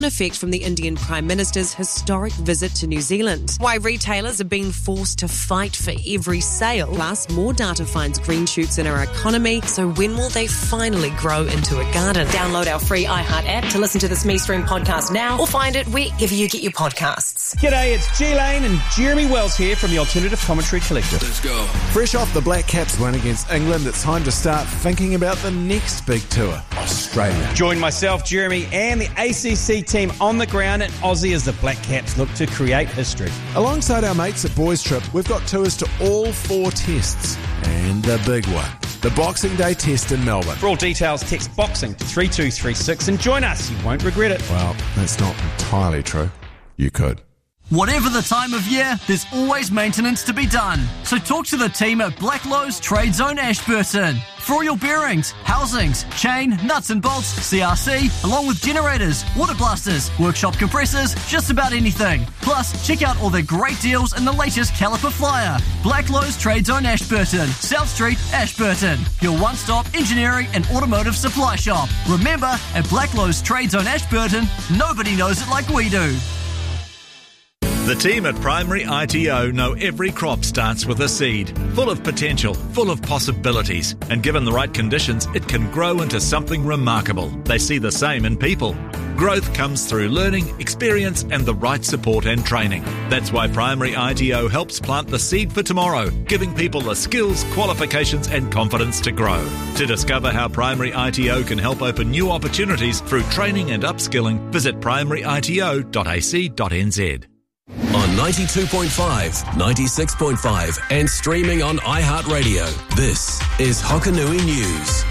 effect from the Indian Prime Minister's historic visit to New Zealand. Why retailers are being forced to fight for every sale. Plus, more data finds green shoots in our economy. So when will they finally grow into a garden? Download our free iHeart app to listen to the Me Stream podcast now, or find it wherever you get your podcasts. G'day, it's G Lane and Jeremy Wells here from the Alternative Commentary Collective. Let's go. Fresh off the Black Caps win against England, it's time to start thinking about the next big tour, Australia. Join myself, Jeremy, and the ACC team on the ground in Aussie as the Black Caps look to create history. Alongside our mates at Boys Trip, we've got tours to all 4 tests. And the big one, the Boxing Day test in Melbourne. For all details, text BOXING to 3236 and join us. You won't regret it. Well, that's not entirely true. You could. Whatever the time of year, there's always maintenance to be done. So talk to the team at Blacklowe's Trade Zone Ashburton. For all your bearings, housings, chain, nuts and bolts, CRC, along with generators, water blasters, workshop compressors, just about anything. Plus, check out all their great deals and the latest caliper flyer. Blacklowe's Trade Zone Ashburton, South Street, Ashburton. Your one-stop engineering and automotive supply shop. Remember, at Blacklowe's Trade Zone Ashburton, nobody knows it like we do. The team at Primary ITO know every crop starts with a seed, full of potential, full of possibilities, and given the right conditions, it can grow into something remarkable. They see the same in people. Growth comes through learning, experience, and the right support and training. That's why Primary ITO helps plant the seed for tomorrow, giving people the skills, qualifications, and confidence to grow. To discover how Primary ITO can help open new opportunities through training and upskilling, visit primaryito.ac.nz. On 92.5, 96.5 and streaming on iHeartRadio. This is Hokanui News.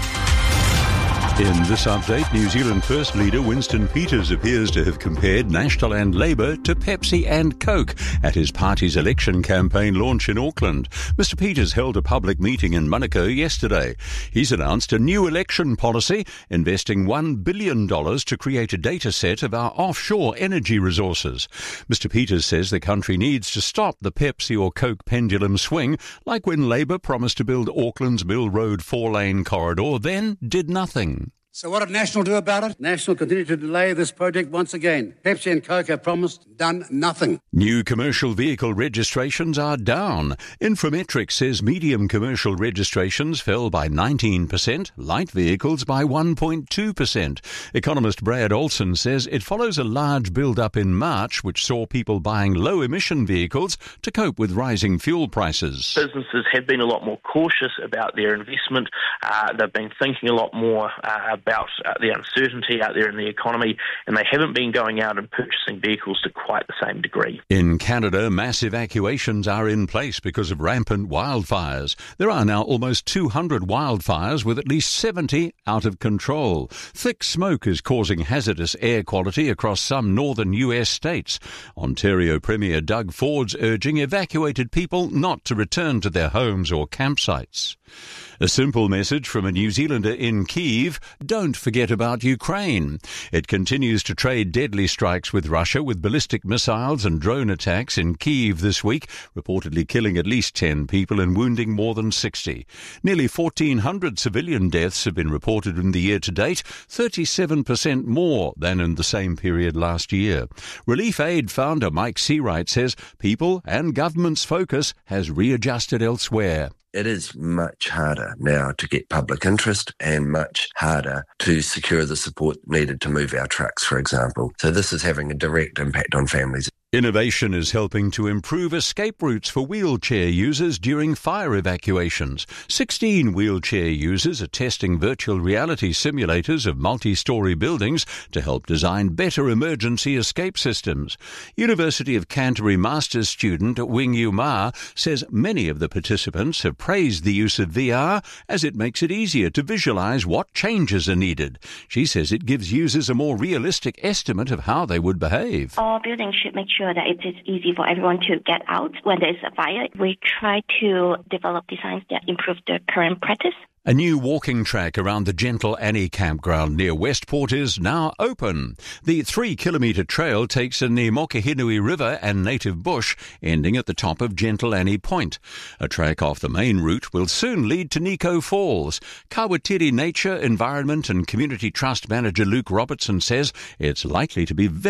In this update, New Zealand First Leader Winston Peters appears to have compared National and Labour to Pepsi and Coke at his party's election campaign launch in Auckland. Mr Peters held a public meeting in Manukau yesterday. He's announced a new election policy, investing $1 billion to create a data set of our offshore energy resources. Mr Peters says the country needs to stop the Pepsi or Coke pendulum swing, like when Labour promised to build Auckland's Mill Road 4-lane corridor, then did nothing. So what did National do about it? National continued to delay this project once again. Pepsi and Coke have promised, done nothing. New commercial vehicle registrations are down. Infometrics says medium commercial registrations fell by 19%, light vehicles by 1.2%. Economist Brad Olson says it follows a large build-up in March, which saw people buying low-emission vehicles to cope with rising fuel prices. Businesses have been a lot more cautious about their investment. They've been thinking a lot more about the uncertainty out there in the economy, and they haven't been going out and purchasing vehicles to quite the same degree. In Canada, mass evacuations are in place because of rampant wildfires. There are now almost 200 wildfires, with at least 70 out of control. Thick smoke is causing hazardous air quality across some northern US states. Ontario Premier Doug Ford's urging evacuated people not to return to their homes or campsites. A simple message from a New Zealander in Kyiv: don't forget about Ukraine. It continues to trade deadly strikes with Russia, with ballistic missiles and drone attacks in Kyiv this week, reportedly killing at least 10 people and wounding more than 60. Nearly 1,400 civilian deaths have been reported in the year to date, 37% more than in the same period last year. Relief Aid founder Mike Seawright says people and government's focus has readjusted elsewhere. It is much harder now to get public interest and much harder to secure the support needed to move our trucks, for example. So this is having a direct impact on families. Innovation is helping to improve escape routes for wheelchair users during fire evacuations. 16 wheelchair users are testing virtual reality simulators of multi-storey buildings to help design better emergency escape systems. University of Canterbury master's student Wing Yu Ma says many of the participants have praised the use of VR as it makes it easier to visualise what changes are needed. She says it gives users a more realistic estimate of how they would behave. Our building should make sure sure that it is easy for everyone to get out when there is a fire. We try to develop designs that improve the current practice. A new walking track around the Gentle Annie campground near Westport is now open. The 3-kilometre trail takes in the Mokehinui River and native bush, ending at the top of Gentle Annie Point. A track off the main route will soon lead to Nico Falls. Kawatiri Nature, Environment and Community Trust Manager Luke Robertson says it's likely to be very